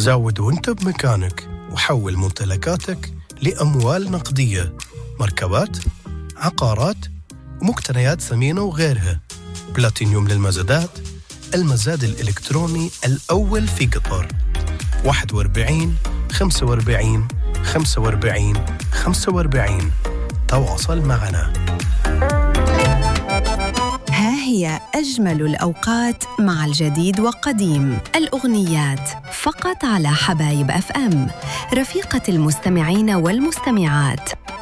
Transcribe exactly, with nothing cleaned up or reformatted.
زود وانت بمكانك وحول ممتلكاتك لأموال نقدية، مركبات، عقارات ومقتنيات ثمينة وغيرها. بلاتينيوم للمزادات، المزاد الإلكتروني الأول في قطر. واحد وأربعين خمسة وأربعين خمسة وأربعين خمسة وأربعين. تواصل معنا. ها هي أجمل الأوقات مع الجديد وقديم الأغنيات فقط على حبايب أف أم، رفيقة المستمعين والمستمعات.